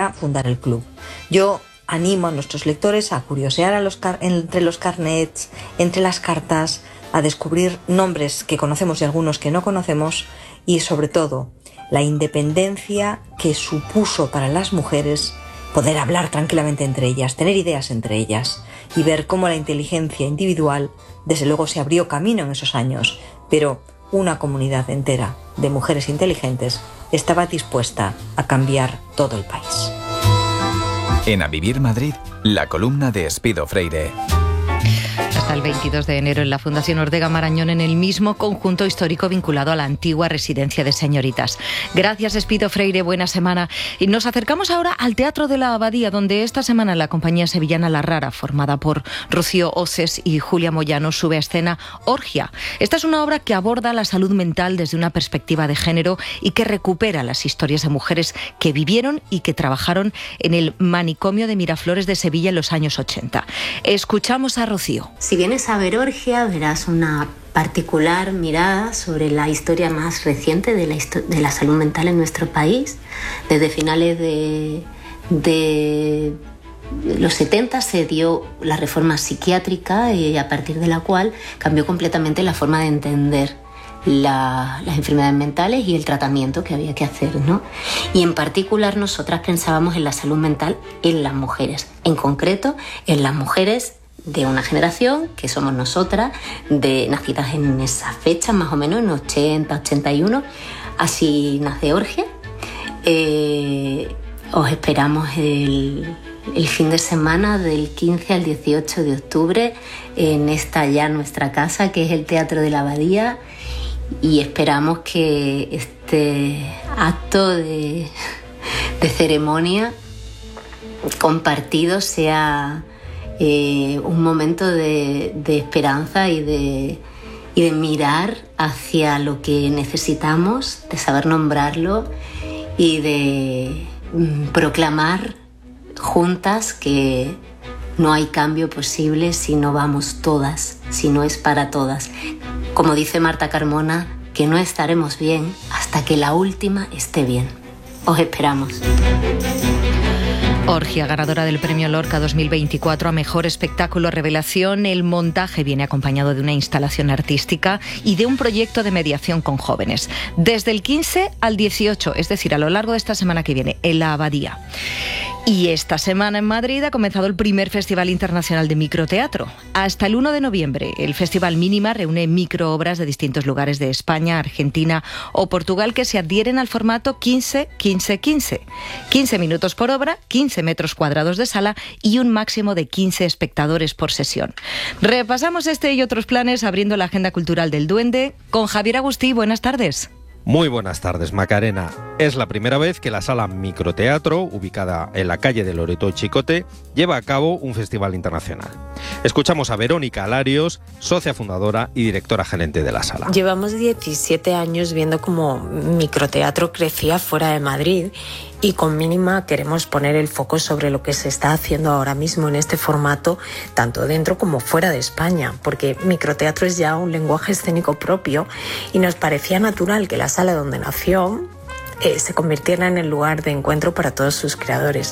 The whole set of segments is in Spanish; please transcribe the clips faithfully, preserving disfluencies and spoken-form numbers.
para fundar el club. Yo animo a nuestros lectores a curiosear a los car- entre los carnets, entre las cartas, a descubrir nombres que conocemos y algunos que no conocemos, y sobre todo la independencia que supuso para las mujeres poder hablar tranquilamente entre ellas, tener ideas entre ellas y ver cómo la inteligencia individual desde luego se abrió camino en esos años, pero una comunidad entera de mujeres inteligentes estaba dispuesta a cambiar todo el país. En A Vivir Madrid, la columna de Espido Freire. Hasta el veintidós de enero en la Fundación Ortega Marañón, en el mismo conjunto histórico vinculado a la antigua residencia de señoritas. Gracias, Espido Freire, buena semana. Y nos acercamos ahora al Teatro de la Abadía, donde esta semana la compañía sevillana La Rara, formada por Rocío Oces y Julia Moyano, sube a escena Orgia. Esta es una obra que aborda la salud mental desde una perspectiva de género y que recupera las historias de mujeres que vivieron y que trabajaron en el manicomio de Miraflores de Sevilla en los años ochenta. Escuchamos a Rocío. Si vienes a ver Orgia, verás una particular mirada sobre la historia más reciente de la, de la salud mental en nuestro país. Desde finales de, de los setenta se dio la reforma psiquiátrica, y a partir de la cual cambió completamente la forma de entender la, las enfermedades mentales y el tratamiento que había que hacer, ¿no? Y en particular nosotras pensábamos en la salud mental en las mujeres, en concreto en las mujeres de una generación que somos nosotras, de nacidas en esa fecha, más o menos en ochenta, ochenta y uno. Así nace Orgia. Eh, os esperamos el, el fin de semana del quince al dieciocho de octubre en esta ya nuestra casa, que es el Teatro de la Abadía, y esperamos que este acto de, de ceremonia compartido sea Eh, un momento de, de esperanza y de, y de mirar hacia lo que necesitamos, de saber nombrarlo y de mm, proclamar juntas que no hay cambio posible si no vamos todas, si no es para todas. Como dice Marta Carmona, que no estaremos bien hasta que la última esté bien. Os esperamos. Orgia, ganadora del Premio Lorca dos mil veinticuatro a Mejor Espectáculo Revelación. El montaje viene acompañado de una instalación artística y de un proyecto de mediación con jóvenes. Desde el quince al dieciocho, es decir, a lo largo de esta semana que viene, en la Abadía. Y esta semana en Madrid ha comenzado el primer Festival Internacional de Microteatro. Hasta el uno de noviembre, el Festival Mínima reúne microobras de distintos lugares de España, Argentina o Portugal que se adhieren al formato quince quince quince. quince minutos por obra, quince metros cuadrados de sala y un máximo de quince espectadores por sesión. Repasamos este y otros planes abriendo la agenda cultural del Duende con Javier Agustí. Buenas tardes. Muy buenas tardes, Macarena. Es la primera vez que la Sala Microteatro, ubicada en la calle de Loreto y Chicote, lleva a cabo un festival internacional. Escuchamos a Verónica Alarios, socia fundadora y directora gerente de la sala. Llevamos diecisiete años viendo cómo microteatro crecía fuera de Madrid, y con Mínima queremos poner el foco sobre lo que se está haciendo ahora mismo en este formato, tanto dentro como fuera de España, porque microteatro es ya un lenguaje escénico propio y nos parecía natural que la sala donde nació eh, se convirtiera en el lugar de encuentro para todos sus creadores.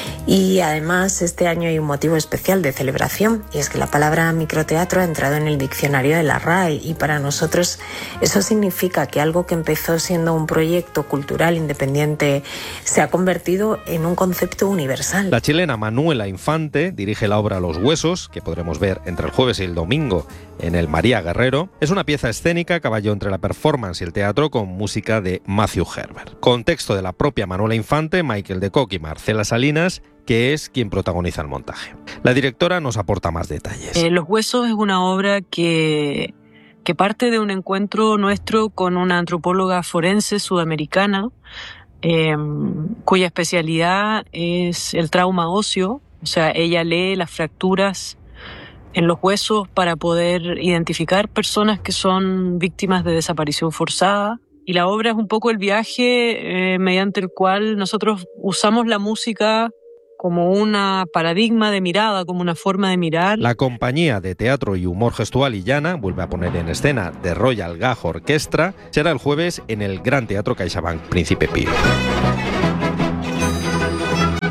Y además este año hay un motivo especial de celebración, y es que la palabra microteatro ha entrado en el diccionario de la R A E, y para nosotros eso significa que algo que empezó siendo un proyecto cultural independiente se ha convertido en un concepto universal. La chilena Manuela Infante dirige la obra Los Huesos, que podremos ver entre el jueves y el domingo en el María Guerrero. Es una pieza escénica a caballo entre la performance y el teatro, con música de Matthew Herbert. Con texto de la propia Manuela Infante, Michael de Kock y Marcela Salinas, que es quien protagoniza el montaje. La directora nos aporta más detalles. Eh, Los Huesos es una obra que, que parte de un encuentro nuestro con una antropóloga forense sudamericana, eh, cuya especialidad es el trauma óseo. O sea, ella lee las fracturas en los huesos para poder identificar personas que son víctimas de desaparición forzada. Y la obra es un poco el viaje eh, mediante el cual nosotros usamos la música como una paradigma de mirada, como una forma de mirar. La compañía de teatro y humor gestual Illana vuelve a poner en escena The Royal Gag Orchestra. Será el jueves en el Gran Teatro CaixaBank Príncipe Pío.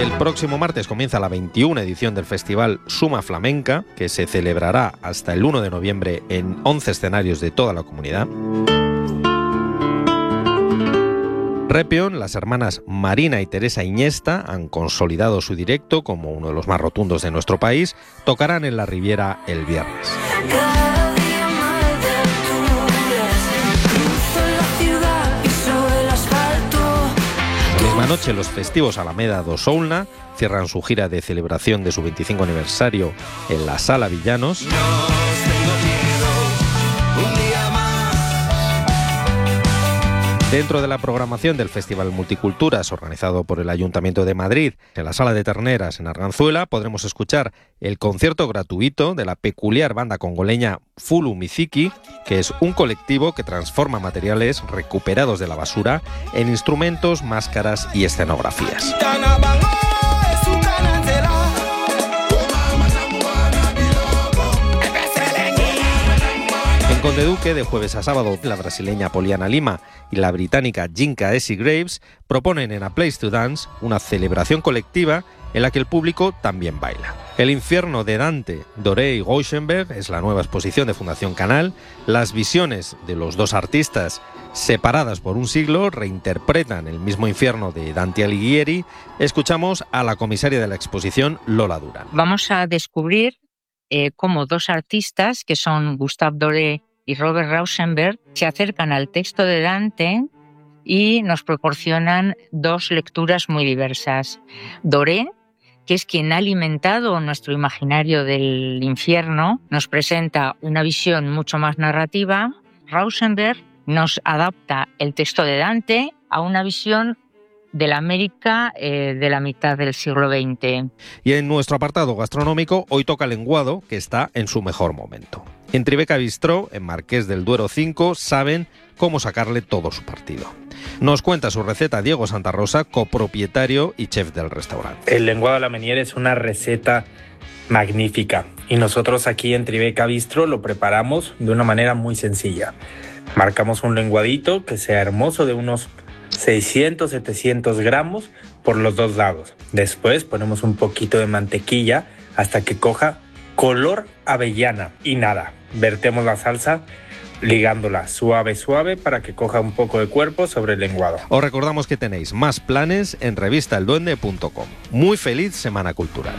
El próximo martes comienza la veintiuna edición del festival Suma Flamenca, que se celebrará hasta el uno de noviembre en once escenarios de toda la comunidad. Repion, las hermanas Marina y Teresa Iñesta han consolidado su directo como uno de los más rotundos de nuestro país. Tocarán en la Riviera el viernes. La misma noche, los festivos Alameda do Soulna cierran su gira de celebración de su veinticinco aniversario en la Sala Villanos. Dentro de la programación del Festival Multiculturas, organizado por el Ayuntamiento de Madrid, en la Sala de Terneras en Arganzuela, podremos escuchar el concierto gratuito de la peculiar banda congoleña Fulu Miziki, que es un colectivo que transforma materiales recuperados de la basura en instrumentos, máscaras y escenografías. En Conde Duque, de jueves a sábado, la brasileña Poliana Lima y la británica Jinka Essie Graves proponen en A Place to Dance una celebración colectiva en la que el público también baila. El infierno de Dante, Doré y Rauschenberg es la nueva exposición de Fundación Canal. Las visiones de los dos artistas, separadas por un siglo, reinterpretan el mismo infierno de Dante Alighieri. Escuchamos a la comisaria de la exposición, Lola Durán. Vamos a descubrir eh, cómo dos artistas, que son Gustave Doré y Robert Rauschenberg, se acercan al texto de Dante y nos proporcionan dos lecturas muy diversas. Doré, que es quien ha alimentado nuestro imaginario del infierno, nos presenta una visión mucho más narrativa. Rauschenberg nos adapta el texto de Dante a una visión de la América eh, de la mitad del siglo veinte. Y en nuestro apartado gastronómico, hoy toca lenguado, que está en su mejor momento. En Tribeca Bistró, en Marqués del Duero cinco, saben cómo sacarle todo su partido. Nos cuenta su receta Diego Santa Rosa, copropietario y chef del restaurante. El lenguado a la Meunier es una receta magnífica y nosotros aquí en Tribeca Bistró lo preparamos de una manera muy sencilla. Marcamos un lenguadito que sea hermoso, de unos seiscientos, setecientos gramos por los dos lados. Después ponemos un poquito de mantequilla hasta que coja color avellana y nada, vertemos la salsa ligándola suave suave para que coja un poco de cuerpo sobre el lenguado. Os recordamos que tenéis más planes en revista el duende punto com. Muy feliz Semana Cultural.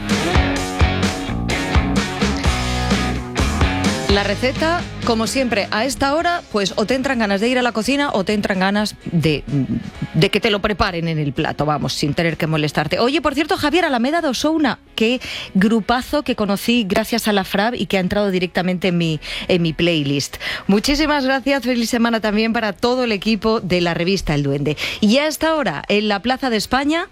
La receta, como siempre, a esta hora, pues o te entran ganas de ir a la cocina o te entran ganas de, de que te lo preparen en el plato, vamos, sin tener que molestarte. Oye, por cierto, Javier, Alameda do Soulna, qué grupazo que conocí gracias a la F R A B y que ha entrado directamente en mi, en mi playlist. Muchísimas gracias, feliz semana también para todo el equipo de la revista El Duende. Y a esta hora, en la Plaza de España,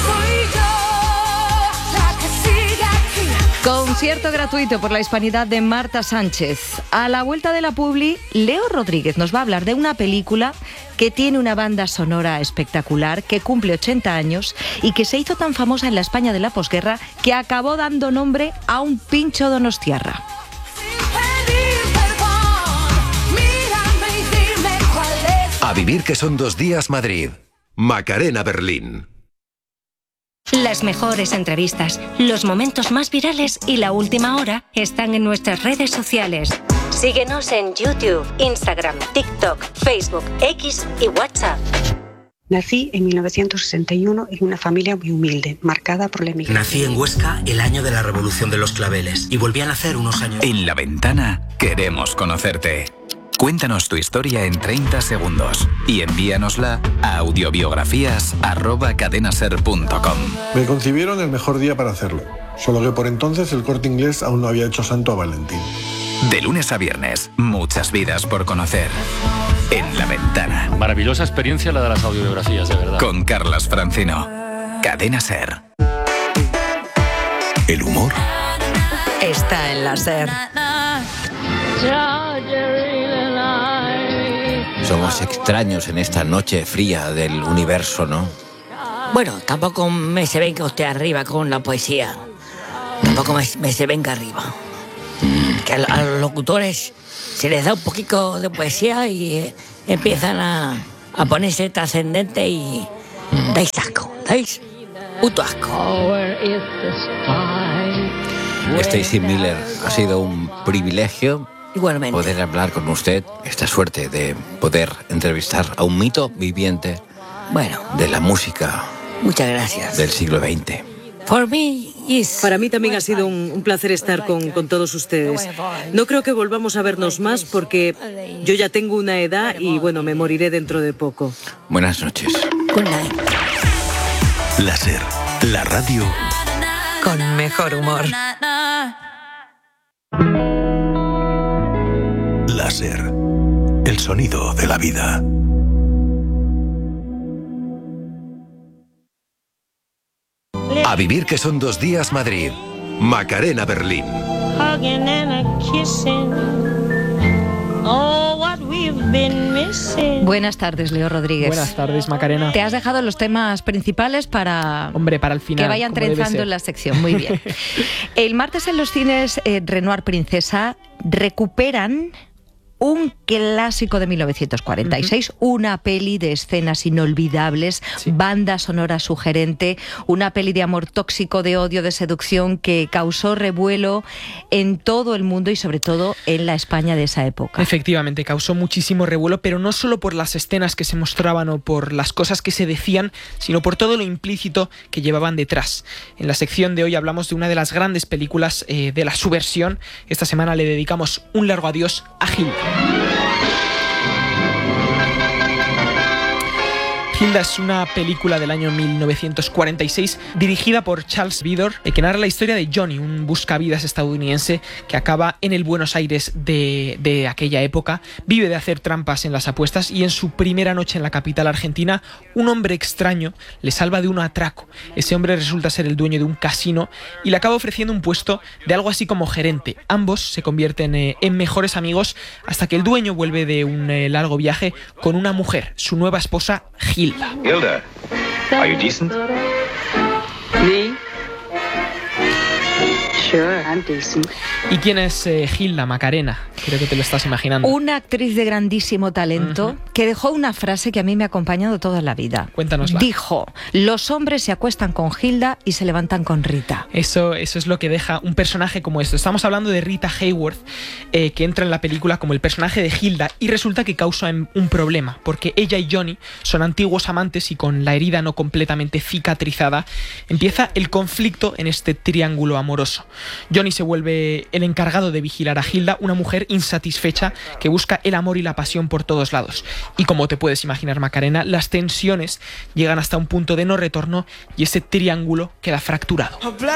concierto gratuito por la hispanidad de Marta Sánchez. A la vuelta de la publi, Leo Rodríguez nos va a hablar de una película que tiene una banda sonora espectacular, que cumple ochenta años y que se hizo tan famosa en la España de la posguerra que acabó dando nombre a un pincho donostiarra. A vivir que son dos días Madrid. Macarena Berlín. Las mejores entrevistas, los momentos más virales y la última hora están en nuestras redes sociales. Síguenos en YouTube, Instagram, TikTok, Facebook, X y WhatsApp. Nací en mil novecientos sesenta y uno en una familia muy humilde, marcada por la emigración. Nací en Huesca el año de la Revolución de los Claveles y volví a nacer unos años. En La Ventana queremos conocerte. Cuéntanos tu historia en treinta segundos y envíanosla a audiobiografías arroba cadenaser punto com. Me concibieron el mejor día para hacerlo, solo que por entonces el Corte Inglés aún no había hecho santo a Valentín. De lunes a viernes, muchas vidas por conocer. En La Ventana. Maravillosa experiencia la de las audiobiografías, de verdad. Con Carlas Francino. Cadena Ser. El humor está en la Ser. Somos extraños en esta noche fría del universo, ¿no? Bueno, tampoco me se venga usted arriba con la poesía. Tampoco me, me se venga arriba. Mm. Que a, a los locutores se les da un poquito de poesía y eh, empiezan a, a ponerse trascendente y mm. dais asco, ¿dais? puto asco. Stacey Miller, ha sido un privilegio Igualmente. poder hablar con usted, esta suerte de poder entrevistar a un mito viviente bueno, de la música. Muchas gracias. Del siglo veinte. For me is... Para mí también ha sido un, un placer estar con, con todos ustedes. No creo que volvamos a vernos más porque yo ya tengo una edad y bueno, me moriré dentro de poco. Buenas noches. Good night. Láser, la radio con mejor humor. Láser, el sonido de la vida. A vivir que son dos días Madrid. Macarena Berlín. Buenas tardes, Leo Rodríguez. Buenas tardes, Macarena. Te has dejado los temas principales para, Hombre, para el final, que vayan trenzando en la sección. Muy bien. El martes en los cines eh, Renoir Princesa recuperan un clásico de mil novecientos cuarenta y seis, uh-huh. una peli de escenas inolvidables, sí. banda sonora sugerente, una peli de amor tóxico, de odio, de seducción que causó revuelo en todo el mundo y sobre todo en la España de esa época. Efectivamente, causó muchísimo revuelo, pero no solo por las escenas que se mostraban o por las cosas que se decían, sino por todo lo implícito que llevaban detrás. En la sección de hoy hablamos de una de las grandes películas eh, de la subversión. Esta semana le dedicamos un largo adiós a Hilda. Hilda es una película del año mil novecientos cuarenta y seis dirigida por Charles Vidor, que narra la historia de Johnny, un buscavidas estadounidense que acaba en el Buenos Aires de, de aquella época, vive de hacer trampas en las apuestas y en su primera noche en la capital argentina, un hombre extraño le salva de un atraco. Ese hombre resulta ser el dueño de un casino y le acaba ofreciendo un puesto de algo así como gerente. Ambos se convierten eh, en mejores amigos hasta que el dueño vuelve de un eh, largo viaje con una mujer, su nueva esposa, Hilda. Hilda, are you decent? Me? Sure, I'm decent. ¿Y quién es eh, Hilda, Macarena? Creo que te lo estás imaginando. Una actriz de grandísimo talento uh-huh. que dejó una frase que a mí me ha acompañado toda la vida. Cuéntanosla. Dijo, los hombres se acuestan con Hilda y se levantan con Rita. Eso, eso es lo que deja un personaje como esto. Estamos hablando de Rita Hayworth, eh, que entra en la película como el personaje de Hilda y resulta que causa un problema, porque ella y Johnny son antiguos amantes y con la herida no completamente cicatrizada empieza el conflicto en este triángulo amoroso. Johnny se vuelve el encargado de vigilar a Hilda, una mujer insatisfecha que busca el amor y la pasión por todos lados. Y como te puedes imaginar, Macarena, las tensiones llegan hasta un punto de no retorno y ese triángulo queda fracturado.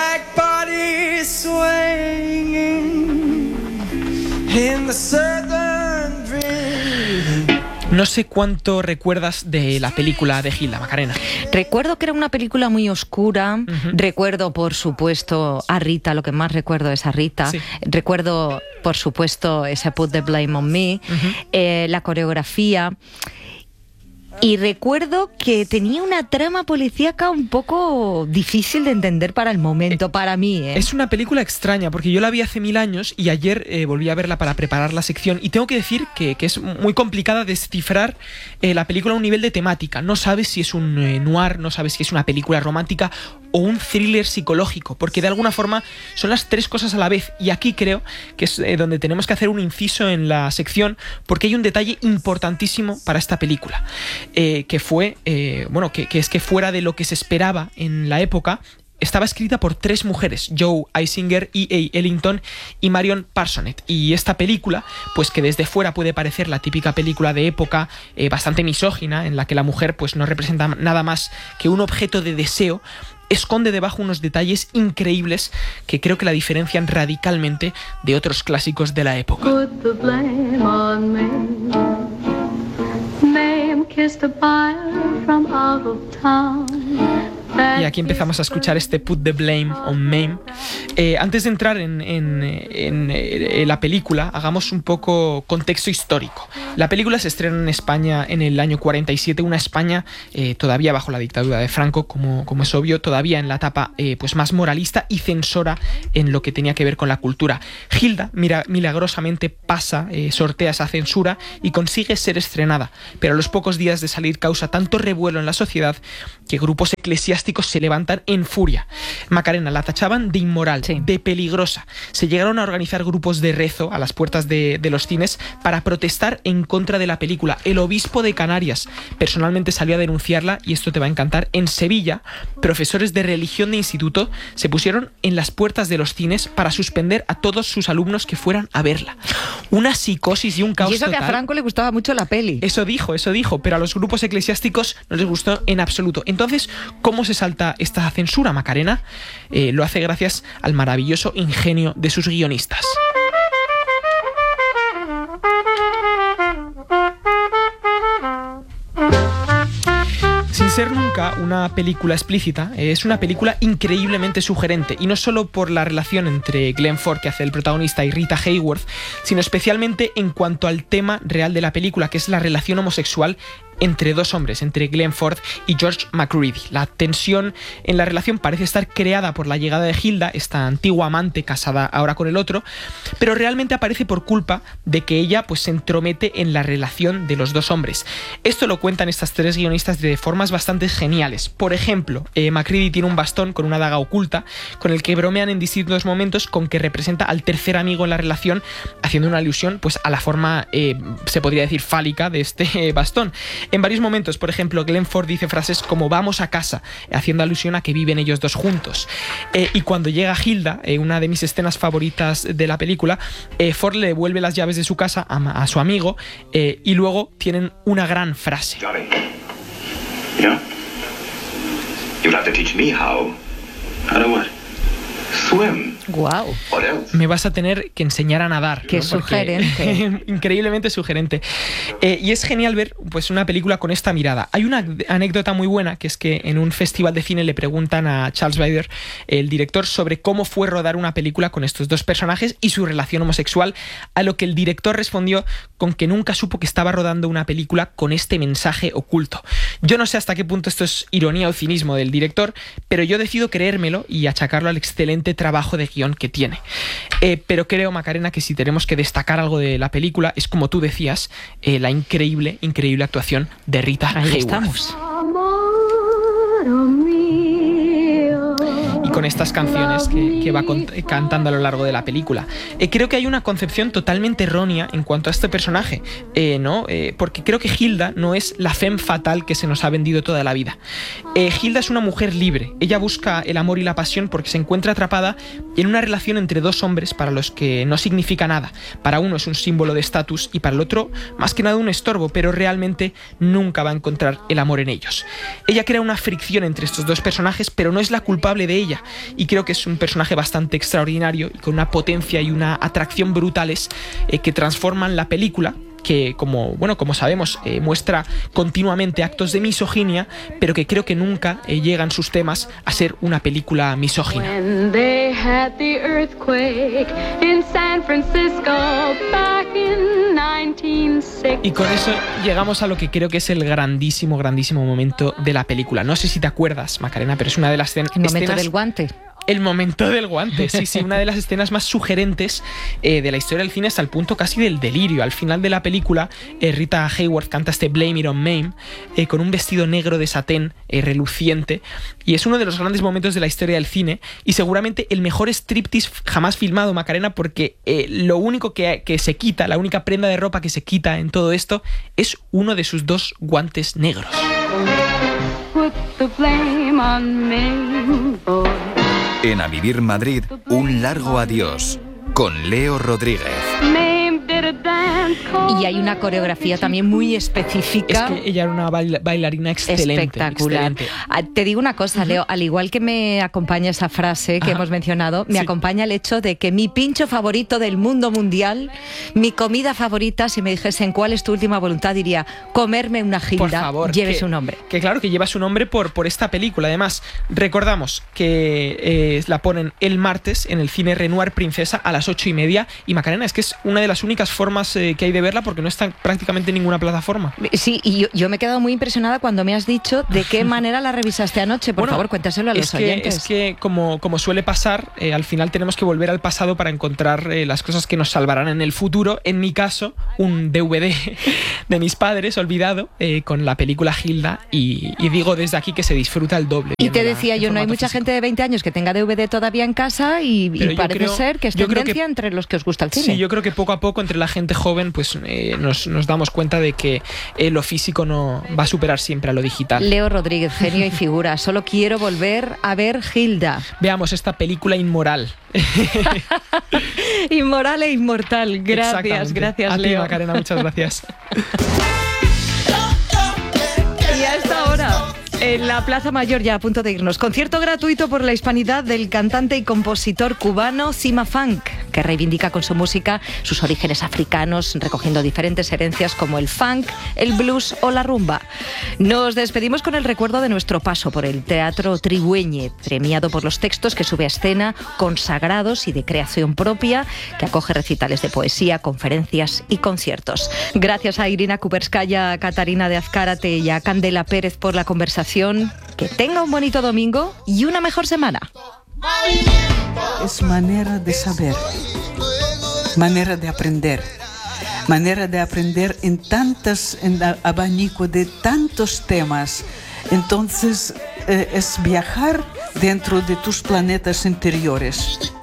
No sé cuánto recuerdas de la película de Hilda, Macarena. Recuerdo que era una película muy oscura. Uh-huh. Recuerdo, por supuesto, a Rita. Lo que más recuerdo es a Rita. Sí. Recuerdo, por supuesto, ese Put the Blame on Me. Uh-huh. eh, la coreografía. Y recuerdo que tenía una trama policíaca un poco difícil de entender para el momento, eh, para mí. ¿eh? Es una película extraña, porque yo la vi hace mil años y ayer eh, volví a verla para preparar la sección y tengo que decir que, que es muy complicada descifrar eh, la película a un nivel de temática. No sabes si es un eh, noir, no sabes si es una película romántica o un thriller psicológico, porque de alguna forma son las tres cosas a la vez. Y aquí creo que es eh, donde tenemos que hacer un inciso en la sección, porque hay un detalle importantísimo para esta película. Eh, que fue, eh, bueno, que, que es que fuera de lo que se esperaba en la época, estaba escrita por tres mujeres, Joe Eisinger, E A Ellington y Marion Parsonet. Y esta película, pues que desde fuera puede parecer la típica película de época eh, bastante misógina, en la que la mujer pues no representa nada más que un objeto de deseo, esconde debajo unos detalles increíbles que creo que la diferencian radicalmente de otros clásicos de la época. Y aquí empezamos a escuchar este Put the Blame on Mame. Eh, antes de entrar en, en, en, en la película, hagamos un poco contexto histórico. La película se estrena en España en el año cuarenta y siete, una España eh, todavía bajo la dictadura de Franco, como, como es obvio, todavía en la etapa eh, pues más moralista y censora en lo que tenía que ver con la cultura. Hilda mira, milagrosamente pasa, eh, sortea esa censura y consigue ser estrenada, pero a los pocos días de salir causa tanto revuelo en la sociedad que grupos eclesiásticos eclesiásticos se levantan en furia. Macarena, la tachaban de inmoral, sí. de peligrosa. Se llegaron a organizar grupos de rezo a las puertas de, de los cines para protestar en contra de la película. El obispo de Canarias personalmente salió a denunciarla, y esto te va a encantar. En Sevilla, profesores de religión de instituto se pusieron en las puertas de los cines para suspender a todos sus alumnos que fueran a verla. Una psicosis y un caos y eso total. Que a Franco le gustaba mucho la peli. Eso dijo, eso dijo, pero a los grupos eclesiásticos no les gustó en absoluto. Entonces, ¿cómo se salta esta censura, Macarena? Eh, lo hace gracias al maravilloso ingenio de sus guionistas. Sin ser nunca una película explícita, es una película increíblemente sugerente, y no solo por la relación entre Glenn Ford, que hace el protagonista, y Rita Hayworth, sino especialmente en cuanto al tema real de la película, que es la relación homosexual entre dos hombres, entre Glenn Ford y George McReady. La tensión en la relación parece estar creada por la llegada de Hilda, esta antigua amante casada ahora con el otro, pero realmente aparece por culpa de que ella pues se entromete en la relación de los dos hombres. Esto lo cuentan estas tres guionistas de formas bastante geniales. Por ejemplo, eh, McReady tiene un bastón con una daga oculta con el que bromean en distintos momentos con que representa al tercer amigo en la relación, haciendo una alusión pues a la forma, eh, se podría decir, fálica de este eh, bastón. En varios momentos, por ejemplo, Glenn Ford dice frases como "vamos a casa", haciendo alusión a que viven ellos dos juntos. Eh, y cuando llega Hilda, eh, una de mis escenas favoritas de la película, eh, Ford le devuelve las llaves de su casa a, a su amigo, eh, y luego tienen una gran frase. Johnny, you know, you'll have to teach me how. How to what? Swim. Wow. Me vas a tener que enseñar a nadar. Qué ¿no? sugerente. Increíblemente sugerente. Eh, y es genial ver pues una película con esta mirada. Hay una anécdota muy buena, que es que en un festival de cine le preguntan a Charles Bader, el director, sobre cómo fue rodar una película con estos dos personajes y su relación homosexual, a lo que el director respondió con que nunca supo que estaba rodando una película con este mensaje oculto. Yo no sé hasta qué punto esto es ironía o cinismo del director, pero yo decido creérmelo y achacarlo al excelente trabajo de guión que tiene. Eh, pero creo, Macarena, que si tenemos que destacar algo de la película es, como tú decías, eh, la increíble, increíble actuación de Rita Ahí Hayworth. estamos. Y con estas canciones que, que va con, cantando a lo largo de la película. Eh, creo que hay una concepción totalmente errónea en cuanto a este personaje, eh, ¿no? Eh, porque creo que Hilda no es la femme fatal que se nos ha vendido toda la vida. Eh, Hilda es una mujer libre. Ella busca el amor y la pasión porque se encuentra atrapada en una relación entre dos hombres para los que no significa nada. Para uno es un símbolo de estatus y para el otro, más que nada, un estorbo, pero realmente nunca va a encontrar el amor en ellos. Ella crea una fricción entre estos dos personajes, pero no es la culpable de ella, y creo que es un personaje bastante extraordinario y con una potencia y una atracción brutales eh, que transforman la película, que como, bueno, como sabemos eh, muestra continuamente actos de misoginia, pero que creo que nunca eh, llegan sus temas a ser una película misógina. Y con eso llegamos a lo que creo que es el grandísimo, grandísimo momento de la película. No sé si te acuerdas, Macarena, pero es una de las escenas... El momento del guante. El momento del guante, sí, sí, una de las escenas más sugerentes eh, de la historia del cine, hasta el punto casi del delirio. Al final de la película, eh, Rita Hayworth canta este Blame It on Me, eh, con un vestido negro de satén eh, reluciente, y es uno de los grandes momentos de la historia del cine, y seguramente el mejor striptease jamás filmado, Macarena, porque eh, lo único que, que se quita, la única prenda de ropa que se quita en todo esto, es uno de sus dos guantes negros. Put the blame on me, boy. En A Vivir Madrid, un largo adiós, con Leo Rodríguez. Y hay una coreografía también muy específica. Es que ella era una baila bailarina excelente. Espectacular. Excelente. Te digo una cosa, Leo, al igual que me acompaña esa frase que Ajá. hemos mencionado, me sí. acompaña el hecho de que mi pincho favorito del mundo mundial, mi comida favorita, si me dijesen cuál es tu última voluntad, diría comerme una Hilda, por favor, lleve que, su nombre. Que claro, que lleva su nombre por, por esta película. Además, recordamos que eh, la ponen el martes en el cine Renoir Princesa a las ocho y media. Y Macarena, es que es una de las únicas formas eh, que hay de verla porque no está prácticamente en ninguna plataforma. Sí, y yo, yo me he quedado muy impresionada cuando me has dicho de qué manera la revisaste anoche. Por bueno, favor, cuéntaselo a los es que, oyentes. Es que, como, como suele pasar, eh, al final tenemos que volver al pasado para encontrar eh, las cosas que nos salvarán en el futuro. En mi caso, un D V D de mis padres, olvidado, eh, con la película Hilda, y, y digo desde aquí que se disfruta el doble. Y te decía yo, no hay mucha físico. gente de veinte años que tenga D V D todavía en casa y, y parece creo, ser que es tendencia que, entre los que os gusta el cine. Sí, yo creo que poco a poco entre la gente joven pues eh, nos, nos damos cuenta de que eh, lo físico no va a superar siempre a lo digital. Leo Rodríguez, genio y figura. Solo quiero volver a ver Hilda. Veamos esta película inmoral. Inmoral e inmortal. Gracias, gracias, a Leo. ti, Macarena, muchas gracias. Y a esta hora, en la Plaza Mayor, ya a punto de irnos, concierto gratuito por la hispanidad del cantante y compositor cubano Cima Funk, que reivindica con su música sus orígenes africanos, recogiendo diferentes herencias como el funk, el blues o la rumba. Nos despedimos con el recuerdo de nuestro paso por el Teatro Trigüeñe, premiado por los textos que sube a escena, consagrados y de creación propia, que acoge recitales de poesía, conferencias y conciertos. Gracias a Irina Kuperskaya, a Catarina de Azcárate y a Candela Pérez por la conversación. Que tenga un bonito domingo y una mejor semana. Es manera de saber, manera de aprender, manera de aprender en tantos, en abanico de tantos temas. Entonces eh, es viajar dentro de tus planetas interiores.